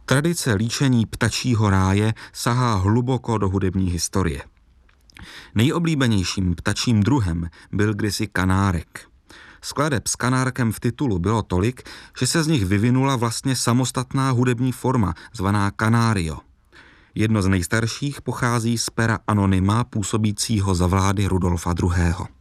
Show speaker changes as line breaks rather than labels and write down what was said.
Tradice líčení ptačího ráje sahá hluboko do hudební historie. Nejoblíbenějším ptačím druhem byl kdysi kanárek. Skladeb s kanárkem v titulu bylo tolik, že se z nich vyvinula vlastně samostatná hudební forma, zvaná canário. Jedno z nejstarších pochází z pera anonyma působícího za vlády Rudolfa II.